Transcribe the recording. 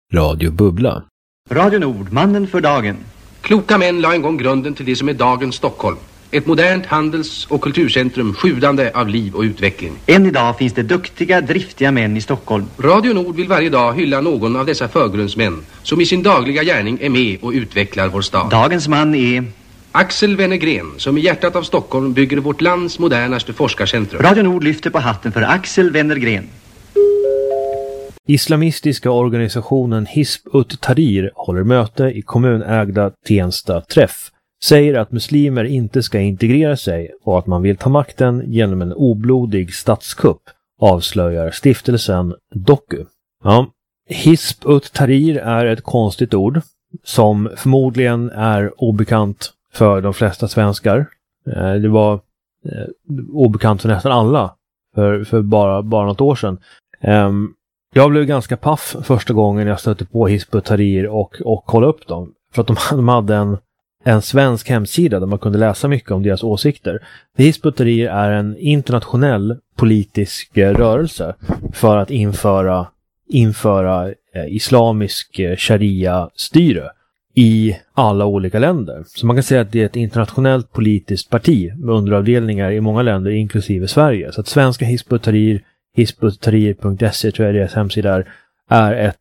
Radio Bubbla. Radio Nord, mannen för dagen. Kloka män la en gång grunden till det som är dagens Stockholm. Ett modernt handels- och kulturcentrum sjudande av liv och utveckling. Än idag finns det duktiga, driftiga män i Stockholm. Radio Nord vill varje dag hylla någon av dessa förgrundsmän som i sin dagliga gärning är med och utvecklar vår stad. Dagens man är Axel Wennergren, som i hjärtat av Stockholm bygger vårt lands modernaste forskarcentrum. Radio Nord lyfter på hatten för Axel Wennergren. Islamistiska organisationen Hizb ut-Tahrir håller möte i kommunägda Tensta Träff. Säger att muslimer inte ska integrera sig och att man vill ta makten genom en oblodig statskupp, avslöjar stiftelsen Doku. Ja, Hizb ut-Tahrir är ett konstigt ord som förmodligen är obekant för de flesta svenskar. Det var obekant för nästan alla för bara något år sedan. Jag blev ganska paff första gången jag stötte på Hizb ut-Tahrir och kollade upp dem. För att de hade en svensk hemsida där man kunde läsa mycket om deras åsikter. Hizb ut-Tahrir är en internationell politisk rörelse för att införa islamisk sharia-styre i alla olika länder. Så man kan säga att det är ett internationellt politiskt parti med underavdelningar i många länder inklusive Sverige. Så att svenska Hizb ut-Tahrir, hizbut-tahrir.se tror jag deras hemsida är ett